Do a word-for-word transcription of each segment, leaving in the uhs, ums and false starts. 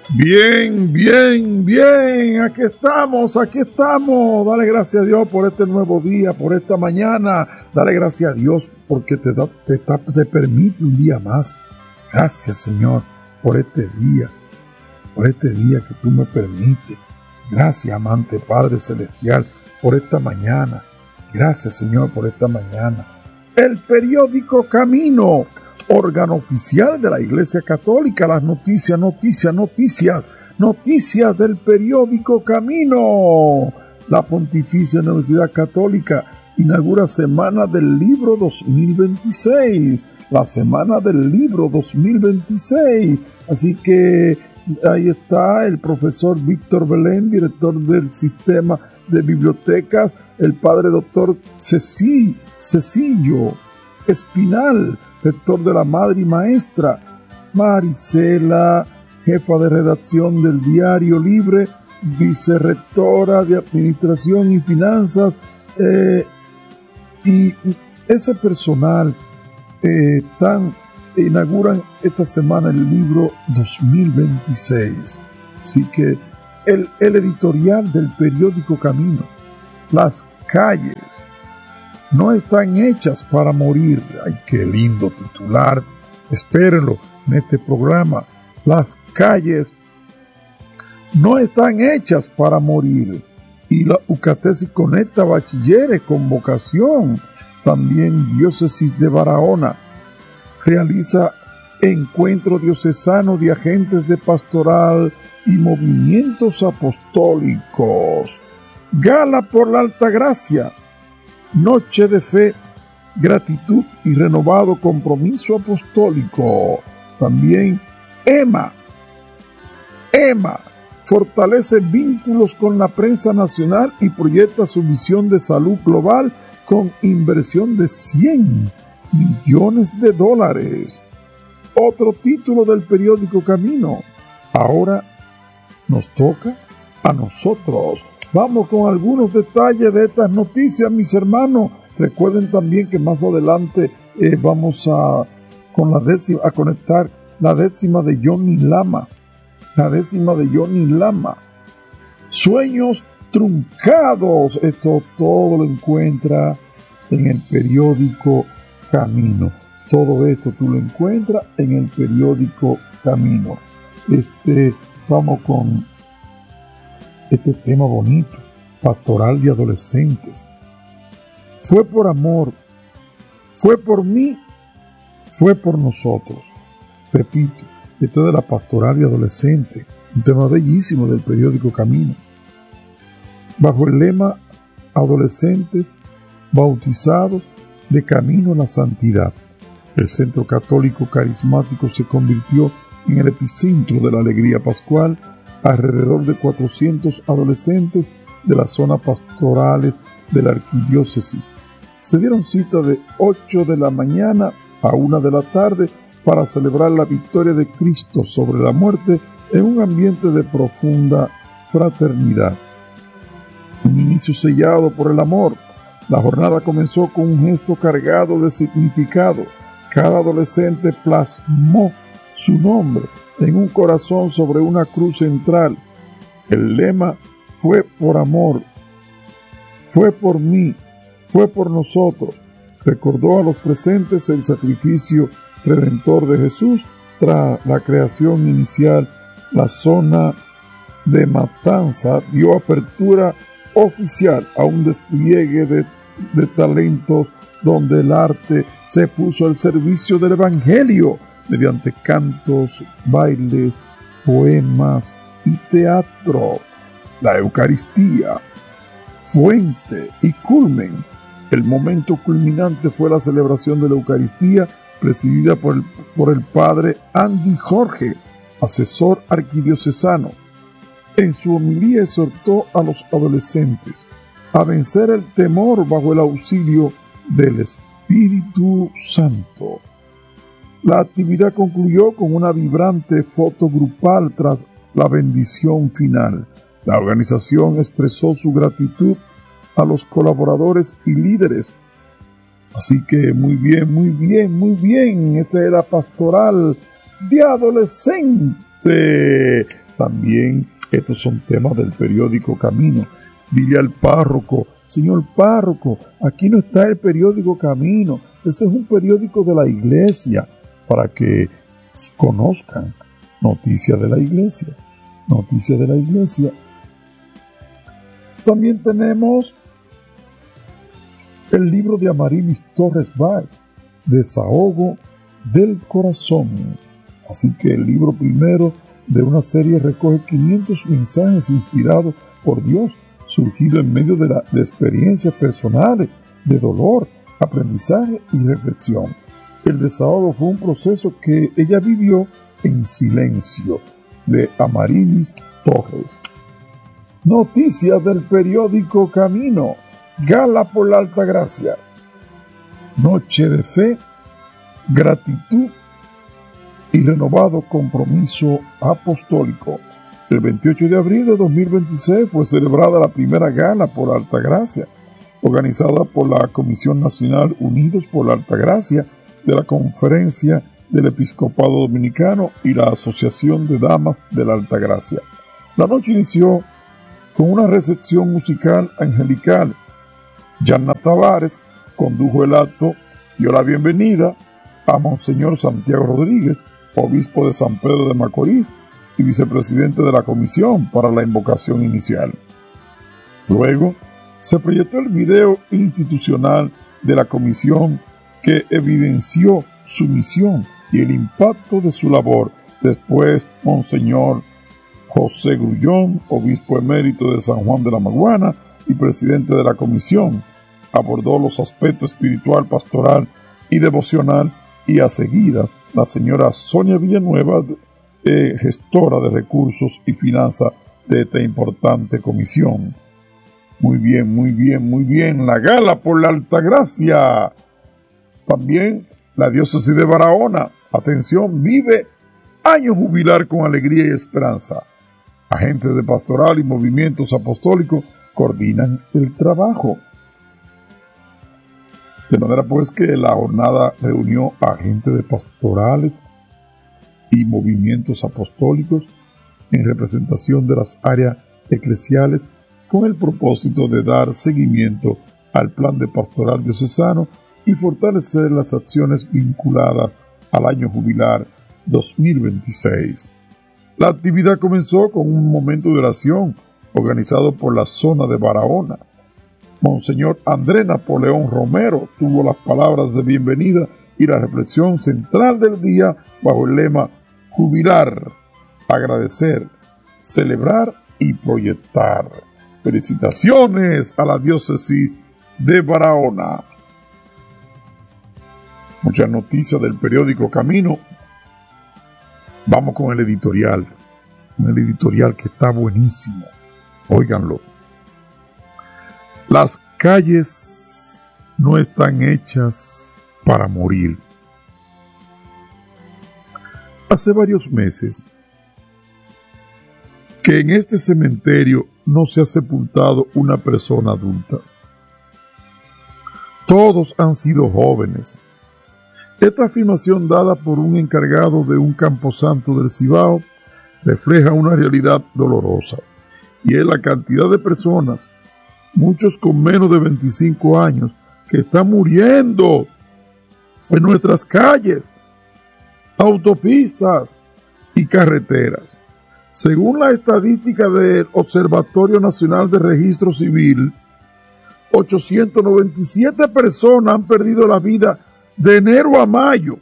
Bien, bien, bien, aquí estamos, aquí estamos. Dale gracias a Dios por este nuevo día, por esta mañana. Dale gracias a Dios porque te, da, te, te permite un día más. Gracias, Señor, por este día, por este día que tú me permites. Gracias, amante Padre Celestial, por esta mañana. Gracias, Señor, por esta mañana. El periódico Camino, órgano oficial de la Iglesia Católica, las noticias, noticias, noticias, noticias del periódico Camino. La Pontificia Universidad Católica inaugura Semana del Libro dos mil veintiséis, la Semana del Libro dos mil veintiséis. Así que ahí está el profesor Víctor Belén, director del Sistema de Bibliotecas, el padre doctor Ceci, Cecilio Espinal, rector de la Madre y Maestra, Marisela, jefa de redacción del Diario Libre, vicerrectora de Administración y Finanzas, eh, y ese personal eh, tan, inauguran esta semana el libro dos mil veintiséis. Así que el, el editorial del periódico Camino, las calles no están hechas para morir. Ay, qué lindo titular. Espérenlo en este programa. Las calles no están hechas para morir. Y la Ucatesis conecta bachilleres con vocación. También Diócesis de Barahona realiza encuentro diocesano de agentes de pastoral y movimientos apostólicos. Gala por la Altagracia. Noche de fe, gratitud y renovado compromiso apostólico. También E M A. E M A fortalece vínculos con la prensa nacional y proyecta su visión de salud global con inversión de cien millones de dólares. Otro título del periódico Camino. Ahora nos toca a nosotros. Vamos con algunos detalles de estas noticias, mis hermanos. Recuerden también que más adelante eh, vamos a, con la décima, a conectar la décima de Johnny Lama. La décima de Johnny Lama. Sueños truncados. Esto todo lo encuentra en el periódico Camino. Todo esto tú lo encuentras en el periódico Camino. Este, vamos con este tema bonito, pastoral de adolescentes. Fue por amor, fue por mí, fue por nosotros. Repito, esto de la pastoral de adolescentes, un tema bellísimo del periódico Camino. Bajo el lema Adolescentes bautizados de camino a la santidad, el Centro Católico Carismático se convirtió en el epicentro de la alegría pascual. Alrededor de cuatrocientos adolescentes de las zonas pastorales de la arquidiócesis se dieron cita de ocho de la mañana a una de la tarde para celebrar la victoria de Cristo sobre la muerte en un ambiente de profunda fraternidad. Un inicio sellado por el amor. La jornada comenzó con un gesto cargado de significado. Cada adolescente plasmó su nombre en un corazón sobre una cruz central. El lema fue por amor, fue por mí, fue por nosotros. Recordó a los presentes el sacrificio redentor de Jesús tras la creación inicial. La zona de Matanza dio apertura oficial a un despliegue de, de talentos donde el arte se puso al servicio del Evangelio mediante cantos, bailes, poemas y teatro. La Eucaristía, fuente y culmen. El momento culminante fue la celebración de la Eucaristía presidida por el, por el padre Andy Jorge, asesor arquidiocesano. En su homilía exhortó a los adolescentes a vencer el temor bajo el auxilio del Espíritu Santo. La actividad concluyó con una vibrante foto grupal tras la bendición final. La organización expresó su gratitud a los colaboradores y líderes. Así que muy bien, muy bien, muy bien. Esta es la pastoral de adolescente. También estos son temas del periódico Camino. Dile al párroco: señor párroco, aquí no está el periódico Camino, ese es un periódico de la iglesia, para que conozcan noticias de la iglesia, noticias de la iglesia. También tenemos el libro de Amarilis Torres Báez, Desahogo del Corazón. Así que el libro primero de una serie recoge quinientos mensajes inspirados por Dios, surgido en medio de, la, de experiencias personales, de dolor, aprendizaje y reflexión. El desahogo fue un proceso que ella vivió en silencio, de Amarilis Torres. Noticias del periódico Camino. Gala por la Alta Gracia. Noche de fe, gratitud y renovado compromiso apostólico. El veintiocho de abril de dos mil veintiséis fue celebrada la primera Gala por la Alta Gracia, organizada por la Comisión Nacional Unidos por la Alta Gracia de la Conferencia del Episcopado Dominicano y la Asociación de Damas de la Alta Gracia. La noche inició con una recepción musical angelical. Yanna Tavares condujo el acto, dio la bienvenida a Monseñor Santiago Rodríguez, obispo de San Pedro de Macorís y vicepresidente de la comisión para la invocación inicial. Luego se proyectó el video institucional de la comisión que evidenció su misión y el impacto de su labor. Después, Monseñor José Grullón, obispo emérito de San Juan de la Maguana y presidente de la comisión, abordó los aspectos espiritual, pastoral y devocional, y a seguida la señora Sonia Villanueva, eh, gestora de recursos y finanzas de esta importante comisión. Muy bien, muy bien, muy bien. La Gala por la Alta Gracia. También la diócesis de Barahona. Atención, vive año jubilar con alegría y esperanza. Agentes de pastoral y movimientos apostólicos coordinan el trabajo. De manera pues que la jornada reunió a agentes de pastorales y movimientos apostólicos en representación de las áreas eclesiales con el propósito de dar seguimiento al plan de pastoral diocesano y fortalecer las acciones vinculadas al año jubilar dos mil veintiséis. La actividad comenzó con un momento de oración organizado por la zona de Barahona. Monseñor Andrés Napoleón Romero tuvo las palabras de bienvenida y la reflexión central del día bajo el lema Jubilar, agradecer, celebrar y proyectar. Felicitaciones a la diócesis de Barahona. Muchas noticias del periódico Camino. Vamos con el editorial. Un editorial que está buenísimo. Óiganlo. Las calles no están hechas para morir. Hace varios meses que en este cementerio no se ha sepultado una persona adulta. Todos han sido jóvenes. Esta afirmación dada por un encargado de un camposanto del Cibao refleja una realidad dolorosa, y es la cantidad de personas, muchos con menos de veinticinco años, que están muriendo en nuestras calles, autopistas y carreteras. Según la estadística del Observatorio Nacional de Registro Civil, ochocientas noventa y siete personas han perdido la vida de enero a mayo.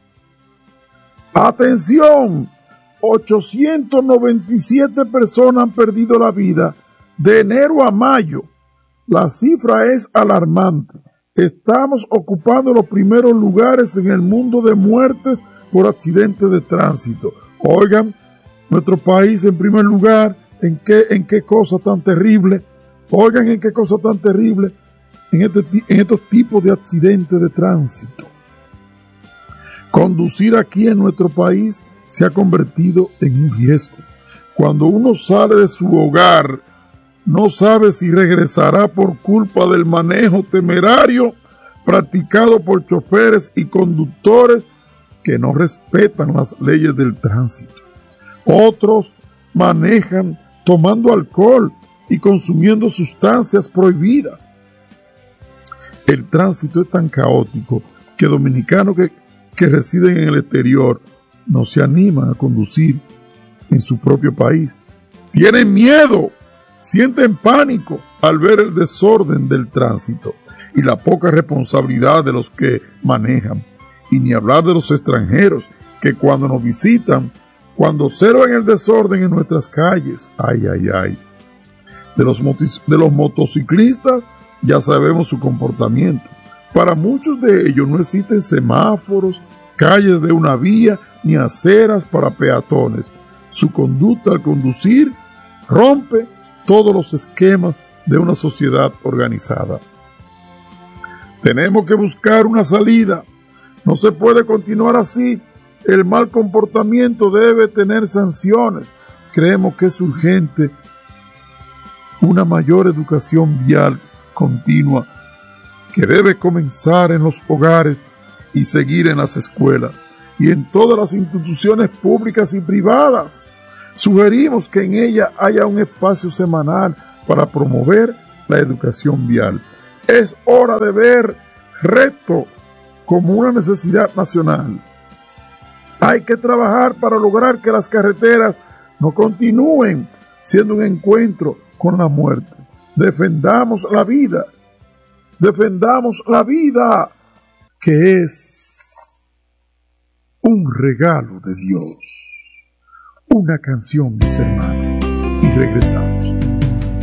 Atención, ochocientas noventa y siete personas han perdido la vida de enero a mayo. La cifra es alarmante. Estamos ocupando los primeros lugares en el mundo de muertes por accidentes de tránsito. Oigan, nuestro país en primer lugar, ¿en qué, en qué cosa tan terrible? Oigan, ¿en qué cosa tan terrible? En, este, en estos tipos de accidentes de tránsito. Conducir aquí en nuestro país se ha convertido en un riesgo. Cuando uno sale de su hogar, no sabe si regresará por culpa del manejo temerario practicado por choferes y conductores que no respetan las leyes del tránsito. Otros manejan tomando alcohol y consumiendo sustancias prohibidas. El tránsito es tan caótico que dominicanos que, que residen en el exterior no se animan a conducir en su propio país. Tienen miedo, sienten pánico al ver el desorden del tránsito y la poca responsabilidad de los que manejan. Y ni hablar de los extranjeros que cuando nos visitan, cuando observan el desorden en nuestras calles, ay, ay, ay. De los, motis, de los motociclistas ya sabemos su comportamiento. Para muchos de ellos no existen semáforos, calles de una vía ni aceras para peatones. Su conducta al conducir rompe todos los esquemas de una sociedad organizada. Tenemos que buscar una salida. No se puede continuar así. El mal comportamiento debe tener sanciones. Creemos que es urgente una mayor educación vial continua que debe comenzar en los hogares y seguir en las escuelas y en todas las instituciones públicas y privadas. Sugerimos que en ella haya un espacio semanal para promover la educación vial. Es hora de ver reto como una necesidad nacional. Hay que trabajar para lograr que las carreteras no continúen siendo un encuentro con la muerte. Defendamos la vida. Defendamos la vida, que es un regalo de Dios. Una canción, mis hermanos, y regresamos.